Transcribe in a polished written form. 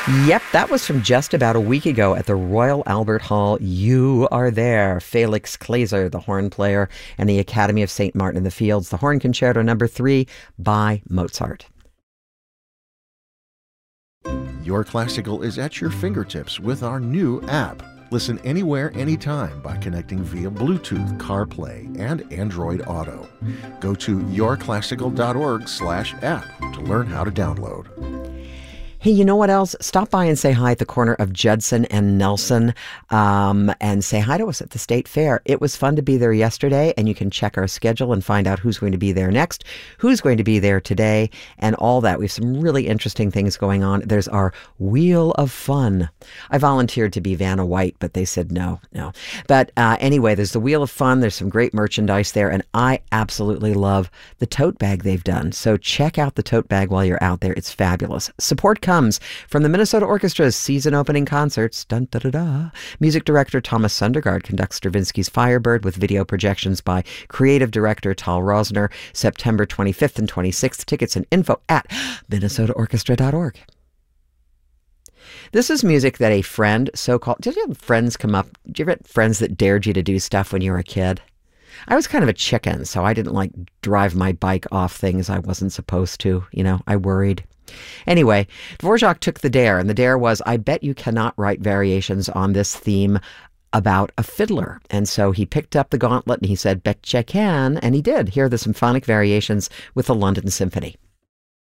Yep, that was from just about a week ago at the Royal Albert Hall. You Are There. Felix Kleiser, the horn player, and the Academy of St. Martin in the Fields, the Horn Concerto No. 3 by Mozart. Your Classical is at your fingertips with our new app. Listen anywhere, anytime by connecting via Bluetooth, CarPlay, and Android Auto. Go to yourclassical.org/app to learn how to download. Hey, you know what else? Stop by and say hi at the corner of Judson and Nelson, and say hi to us at the State Fair. It was fun to be there yesterday, and you can check our schedule and find out who's going to be there next, who's going to be there today, and all that. We have some really interesting things going on. There's our Wheel of Fun. I volunteered to be Vanna White, but they said no. But anyway, there's the Wheel of Fun. There's some great merchandise there, and I absolutely love the tote bag they've done. So check out the tote bag while you're out there. It's fabulous. Support comes from the Minnesota Orchestra's season opening concerts. Dun, da, da, da. Music director Thomas Sundergaard conducts Stravinsky's Firebird with video projections by creative director Tal Rosner, September 25th and 26th. Tickets and info at minnesotaorchestra.org. This is music that a friend, so-called... Did you have friends come up? Did you ever have friends that dared you to do stuff when you were a kid? I was kind of a chicken, so I didn't drive my bike off things I wasn't supposed to. I worried. Anyway, Dvorak took the dare, and the dare was, I bet you cannot write variations on this theme about a fiddler. And so he picked up the gauntlet and he said, bet you can, and he did. Here are the symphonic variations with the London Symphony.